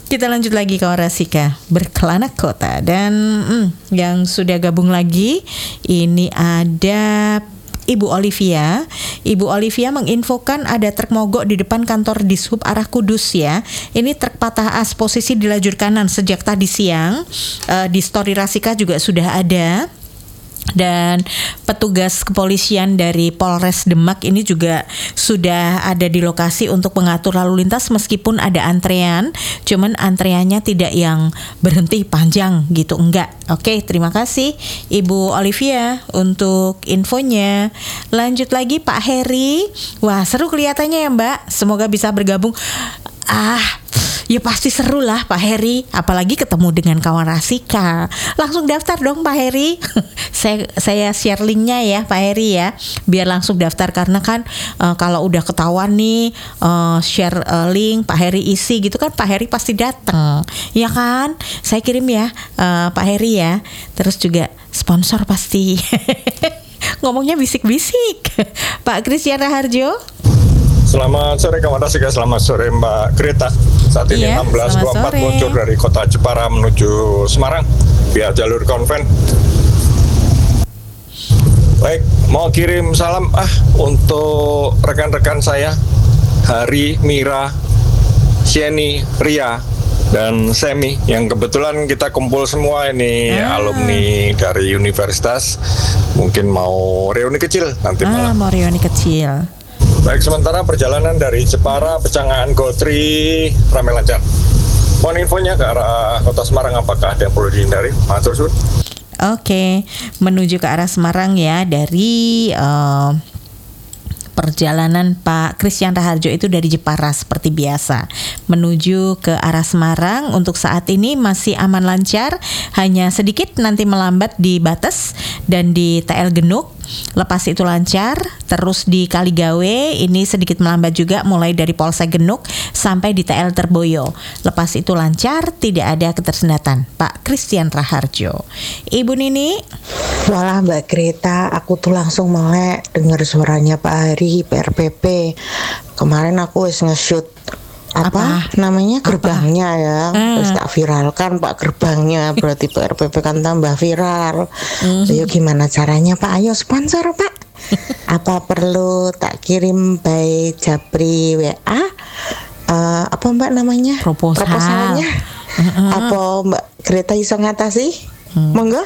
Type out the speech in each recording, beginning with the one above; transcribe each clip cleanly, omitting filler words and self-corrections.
Kita lanjut lagi ke Rasika berkelana kota. Dan yang sudah gabung lagi ini ada Ibu Olivia. Ibu Olivia menginfokan ada truk mogok di depan kantor Dishub arah Kudus ya. Ini truk patah as, posisi di lajur kanan sejak tadi siang. Di story Rasika juga sudah ada. Dan petugas kepolisian dari Polres Demak ini juga sudah ada di lokasi untuk mengatur lalu lintas meskipun ada antrean, cuman antreannya tidak yang berhenti panjang gitu, enggak. Oke, terima kasih Ibu Olivia untuk infonya. Lanjut lagi Pak Heri. Wah, seru kelihatannya ya Mbak, semoga bisa bergabung. Ya pasti seru lah Pak Heri, apalagi ketemu dengan kawan Rasika. Langsung daftar dong Pak Heri. Saya share linknya ya Pak Heri ya, biar langsung daftar karena kan kalau udah ketahuan nih share link Pak Heri isi gitu kan, Pak Heri pasti datang, ya kan? Saya kirim ya Pak Heri ya. Terus juga sponsor pasti. Ngomongnya bisik-bisik. Pak Christian Raharjo. Selamat sore kawan Rasika, selamat sore Mbak Greta. Saat ini 16.24 muncul dari kota Jepara menuju Semarang via jalur konven. Baik, mau kirim salam untuk rekan-rekan saya Hari, Mira, Sieni, Ria, dan Semi yang kebetulan kita kumpul semua ini alumni dari universitas. Mungkin mau reuni kecil nanti malam. Mau reuni kecil. Baik, sementara perjalanan dari Jepara, Pecangaan, Gotri ramai lancar. Mohon infonya ke arah kota Semarang, apakah ada yang perlu dihindari? Matur suwun. Oke, menuju ke arah Semarang ya dari perjalanan Pak Christian Raharjo itu dari Jepara seperti biasa menuju ke arah Semarang. Untuk saat ini masih aman lancar, hanya sedikit nanti melambat di Bates dan di TL Genuk. Lepas itu lancar, terus di Kaligawe ini sedikit melambat juga mulai dari Polsek Genuk sampai di TL Terboyo. Lepas itu lancar, tidak ada ketersendatan. Pak Christian Raharjo. Ibu Nini. Walah Mbak Greta, aku tuh langsung melek dengar suaranya Pak Hari PRPP. Kemarin aku wis nge-shoot apa namanya gerbangnya ya, terus tak viralkan Pak gerbangnya, berarti PRPP kan tambah viral. Ayo gimana caranya Pak? Ayo sponsor Pak. Apa perlu tak kirim by Japri WA? Apa Mbak namanya? Proposalnya? Apa Mbak Greta iso ngatasi? Monggo.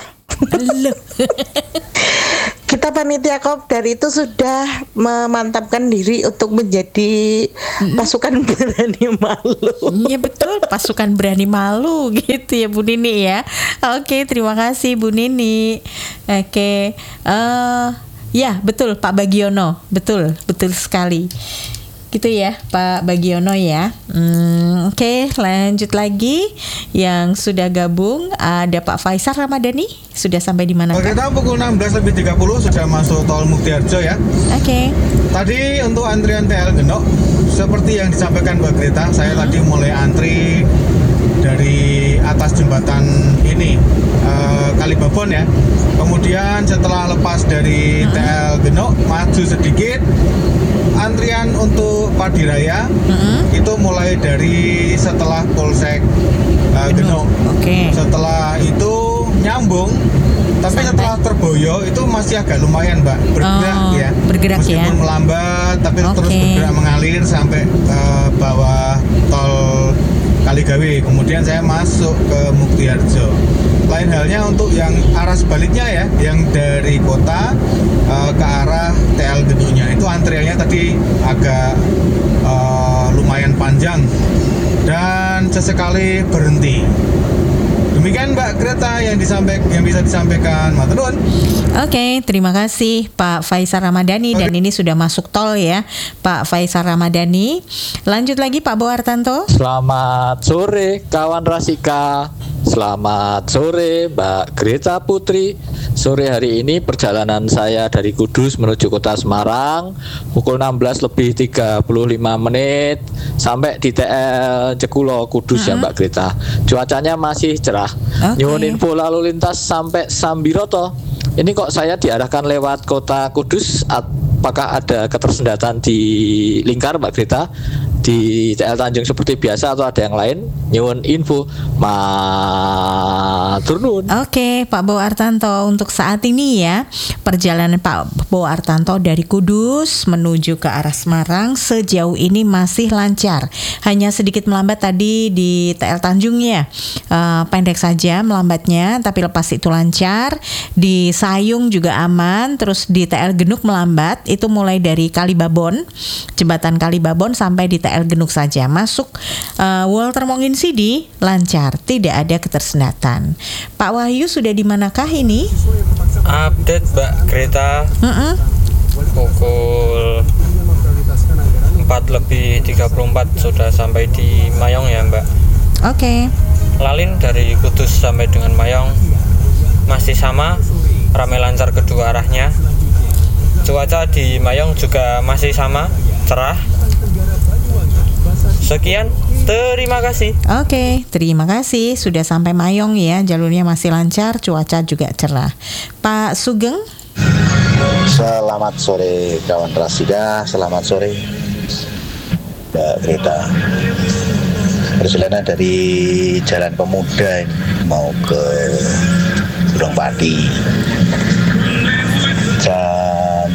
Kita panitia Kopdar itu sudah memantapkan diri untuk menjadi pasukan berani malu. Iya betul, pasukan berani malu gitu ya Bu Nini ya. Oke, terima kasih Bu Nini. Oke, ya betul Pak Bagiono, betul sekali. Gitu ya Pak Bagiono ya. Oke, lanjut lagi. Yang sudah gabung ada Pak Faisal Ramadhani. Sudah sampai di mana? Kita pukul 16.30 sudah masuk tol Muktiharjo ya. Oke. Tadi untuk antrian TL Genuk seperti yang disampaikan Mbak Greta, saya tadi mulai antri dari atas jembatan ini Kalibabon ya. Kemudian setelah lepas dari TL Genuk maju sedikit, antrian untuk Padiraya itu mulai dari setelah Polsek Genuk. Setelah itu nyambung, tapi setelah Terboyo itu masih agak lumayan Mbak, bergerak ya. Meskipun melambat tapi terus bergerak mengalir sampai bawah tol Kaligawe. Kemudian saya masuk ke Muktiharjo. Lain halnya untuk yang arah sebaliknya ya, yang dari kota ke arah TL Genuknya itu antriannya tadi agak lumayan panjang dan sesekali berhenti. Demikian Mbak Greta yang bisa disampaikan. Matur nuwun. Oke, terima kasih Pak Faisal Ramadhani. Dan ini sudah masuk tol ya Pak Faisal Ramadhani. Lanjut lagi Pak Bowartanto. Selamat sore kawan Rasika. Selamat sore Mbak Greta Putri. Sore hari ini perjalanan saya dari Kudus menuju kota Semarang pukul 16:35 sampai di TL Jekulo Kudus ya Mbak Greta. Cuacanya masih cerah. Nyuwun info lalu lintas sampai Sambiroto. Ini kok saya diarahkan lewat kota Kudus, apakah ada ketersendatan di lingkar Mbak Greta? di TL Tanjung seperti biasa atau ada yang lain? Nyuwun info. Matur nuwun. Oke, Pak Bowo Artanto, untuk saat ini ya, perjalanan Pak Bowo Artanto dari Kudus menuju ke arah Semarang sejauh ini masih lancar. Hanya sedikit melambat tadi di TL Tanjungnya, pendek saja melambatnya, tapi lepas itu lancar. Di Sayung juga aman, terus di TL Genuk melambat, itu mulai dari Kalibabon, jembatan Kalibabon sampai di TL Genuk saja. Masuk Walter Mongin Sidi lancar, tidak ada ketersendatan. Pak Wahyu sudah di manakah ini? Update Mbak Greta. Pukul 4:34 sudah sampai di Mayong ya Mbak. Oke. Lalin dari Kudus sampai dengan Mayong masih sama, ramai lancar kedua arahnya. Cuaca di Mayong juga masih sama, cerah. Sekian, terima kasih. Oke, terima kasih. Sudah sampai Mayong ya, jalurnya masih lancar, cuaca juga cerah. Pak Sugeng. Selamat sore kawan Rasida, selamat sore Mbak Greta. Perjalanan dari Jalan Pemuda mau ke Gunung Pati jam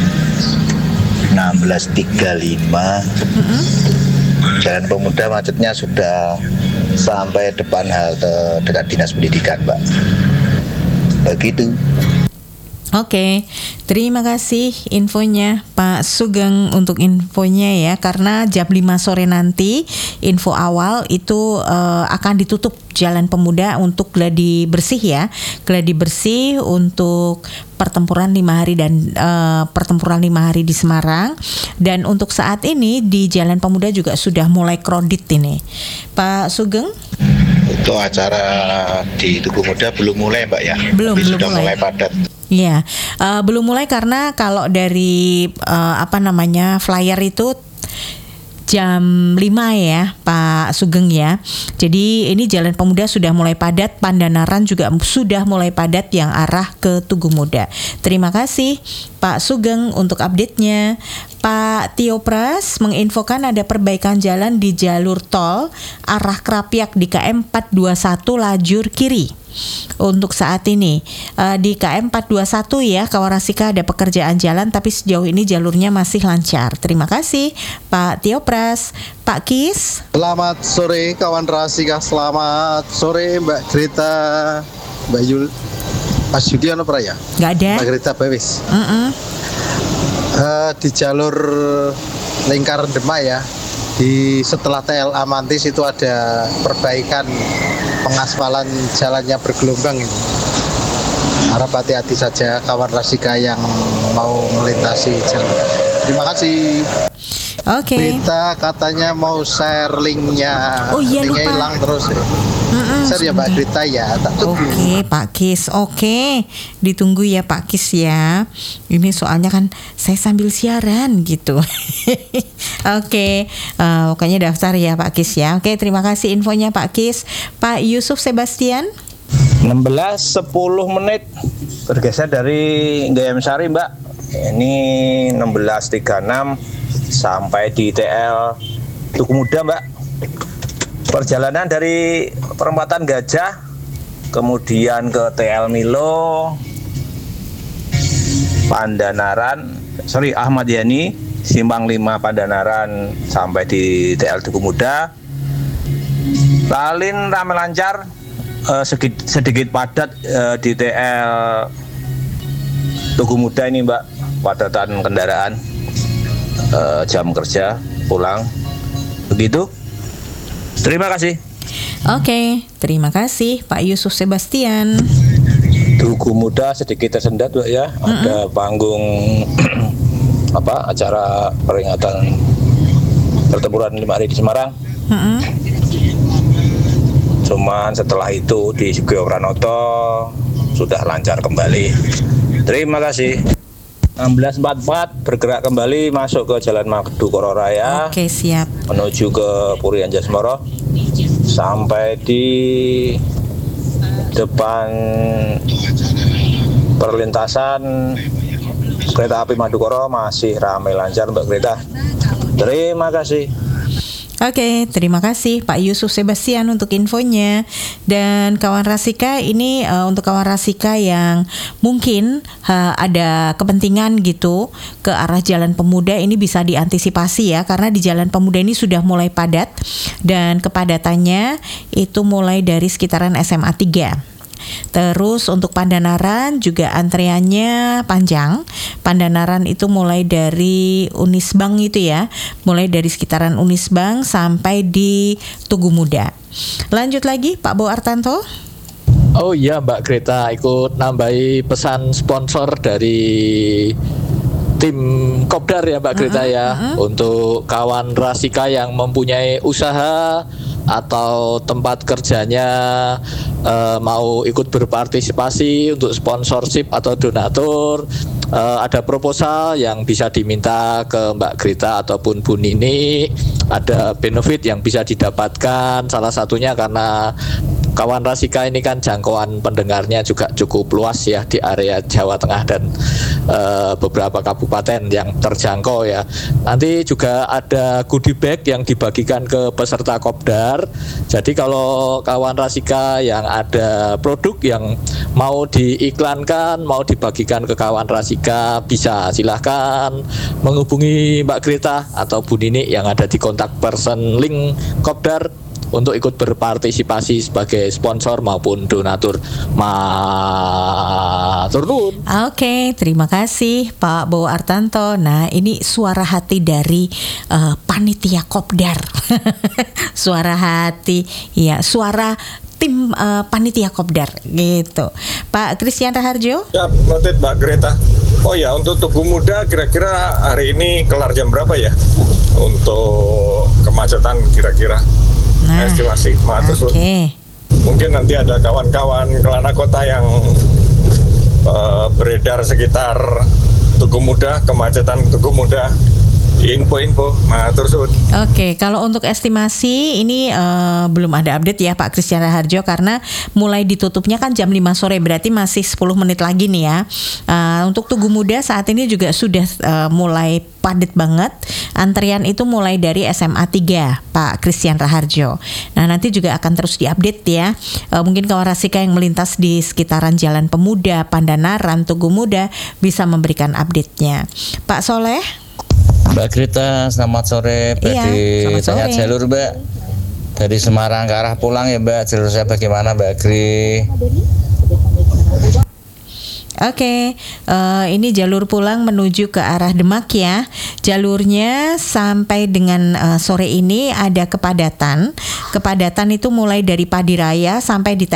16.35. Jalan Pemuda macetnya sudah sampai depan halte dekat Dinas Pendidikan, Mbak. Begitu. Oke, terima kasih infonya Pak Sugeng untuk infonya ya, karena jam 5 sore nanti info awal itu akan ditutup Jalan Pemuda untuk gladi bersih ya, gladi bersih untuk pertempuran 5 hari dan pertempuran 5 hari di Semarang. Dan untuk saat ini di Jalan Pemuda juga sudah mulai kredit ini, Pak Sugeng. Untuk acara di Tugu Muda belum mulai Mbak ya? Belum sudah mulai padat. Iya, belum mulai karena kalau dari flyer itu jam 5 ya Pak Sugeng ya. Jadi ini Jalan Pemuda sudah mulai padat, Pandanaran juga sudah mulai padat yang arah ke Tugu Muda. Terima kasih Pak Sugeng untuk update-nya. Pak Tio Pras menginfokan ada perbaikan jalan di jalur tol arah Krapyak di KM 421 lajur kiri. Untuk saat ini di KM 421 ya Kawarasika ada pekerjaan jalan, tapi sejauh ini jalurnya masih lancar. Terima kasih Pak Tio Pras. Pak Kis. Selamat sore kawan Rasika, selamat sore Mbak Greta, Mbak Yul, Mas Yudi apa ya? Gak ada. Mbak Greta Bewis. Di jalur Lingkar Demak ya, di setelah TL Amantis itu ada perbaikan pengaspalan jalannya bergelombang ini. Harap hati-hati saja kawan Rasika yang mau melintasi jalan. Terima kasih. Oke. Kita katanya mau share linknya. Oh iya, linknya lupa. hilang terus ya. Share ya Mbak Grita ya. Oke Pak Kis. Oke, ditunggu ya Pak Kis ya. Ini soalnya kan saya sambil siaran gitu. Oke, pokoknya daftar ya Pak Kis ya. Oke, terima kasih infonya Pak Kis. Pak Yusuf Sebastian. 16:10 menit bergeser dari GM Sari Mbak. Ini 16:36 sampai di TL Tugu Muda Mbak. Perjalanan dari perempatan Gajah kemudian ke TL Milo, Ahmad Yani, Simpang 5 Pandanaran sampai di TL Tugu Muda. Lalin ramai lancar, sedikit padat di TL Tugu Muda ini Mbak, padatan kendaraan jam kerja pulang. Begitu. Terima kasih. Oke, terima kasih Pak Yusuf Sebastian. Tugu Muda sedikit tersendat Mbak ya. Ada panggung acara peringatan pertempuran 5 hari di Semarang. Cuman setelah itu di Sugio Pranoto sudah lancar kembali. Terima kasih. 16:44 bergerak kembali masuk ke Jalan Madukoro Raya. Oke, siap. Menuju ke Puri Anjasmara sampai di depan perlintasan kereta api Madukoro masih ramai lancar Mbak Greta. Terima kasih. Oke, terima kasih Pak Yusuf Sebastian untuk infonya. Dan kawan Rasika ini untuk kawan Rasika yang mungkin ada kepentingan gitu ke arah Jalan Pemuda, ini bisa diantisipasi ya, karena di Jalan Pemuda ini sudah mulai padat dan kepadatannya itu mulai dari sekitaran SMA 3. Terus untuk Pandanaran juga antreannya panjang. Pandanaran itu mulai dari Unisbank itu ya, mulai dari sekitaran Unisbank sampai di Tugu Muda. Lanjut lagi Pak Bo Artanto. Oh iya Mbak Greta, ikut nambahi pesan sponsor dari tim Kopdar ya Mbak Greta ya. Untuk kawan Rasika yang mempunyai usaha atau tempat kerjanya mau ikut berpartisipasi untuk sponsorship atau donatur, ada proposal yang bisa diminta ke Mbak Greta ataupun Bu Nini. Ada benefit yang bisa didapatkan, salah satunya karena kawan Rasika ini kan jangkauan pendengarnya juga cukup luas ya di area Jawa Tengah dan beberapa kabupaten yang terjangkau ya. Nanti juga ada goodie bag yang dibagikan ke peserta Kopdar. Jadi kalau kawan Rasika yang ada produk yang mau diiklankan, mau dibagikan ke kawan Rasika, bisa silahkan menghubungi Mbak Greta atau Bu Nini yang ada di kontak person link Kopdar untuk ikut berpartisipasi sebagai sponsor maupun donatur. Matur nuwun. Oke, terima kasih Pak Bowo Artanto. Nah, ini suara hati dari panitia Kopdar. Suara hati, ya, suara tim panitia Kopdar gitu. Pak Christian Raharjo. Ya, noted Mbak Greta. Oh ya, untuk Tugu Muda kira-kira hari ini kelar jam berapa ya? Untuk kemacetan kira-kira. Estimasi. Oke. Mungkin nanti ada kawan-kawan Kelana Kota yang beredar sekitar Tugu Muda, kemacetan Tugu Muda. Info-info, matur suwun. Oke, kalau untuk estimasi ini belum ada update ya Pak Christian Raharjo, karena mulai ditutupnya kan jam 5 sore, berarti masih 10 menit lagi nih ya. Untuk Tugu Muda saat ini juga sudah mulai padat banget. Antrian itu mulai dari SMA 3 Pak Christian Raharjo. Nah, nanti juga akan terus diupdate ya. Mungkin kawan Rasika yang melintas di sekitaran Jalan Pemuda, Pandanaran, Tugu Muda bisa memberikan update-nya. Pak Soleh. Mbak Greta, selamat sore. Berarti tanya jalur Mbak dari Semarang ke arah pulang ya Mbak. Jalur saya bagaimana Mbak Gri? Oke, ini jalur pulang menuju ke arah Demak ya. Jalurnya sampai dengan sore ini ada kepadatan. Kepadatan itu mulai dari Padiraya sampai di